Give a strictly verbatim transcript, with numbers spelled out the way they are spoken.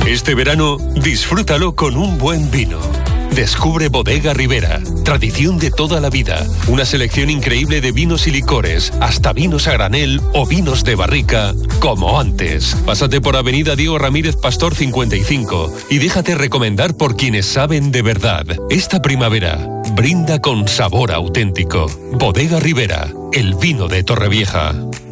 Este verano, disfrútalo con un buen vino. Descubre Bodega Ribera, tradición de toda la vida. Una selección increíble de vinos y licores, hasta vinos a granel o vinos de barrica, como antes. Pásate por Avenida Diego Ramírez Pastor cincuenta y cinco y déjate recomendar por quienes saben de verdad. Esta primavera, brinda con sabor auténtico. Bodega Ribera, el vino de Torrevieja.